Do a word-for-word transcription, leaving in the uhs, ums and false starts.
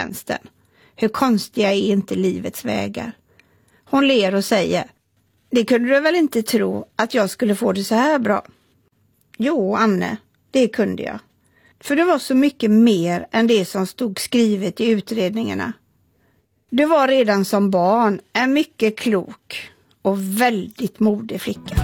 känns den. Hur konstiga är inte livets vägar? Hon ler och säger: det kunde du väl inte tro att jag skulle få det så här bra? Jo, Anne, det kunde jag. För det var så mycket mer än det som stod skrivet i utredningarna. Du var redan som barn en mycket klok och väldigt modig flicka.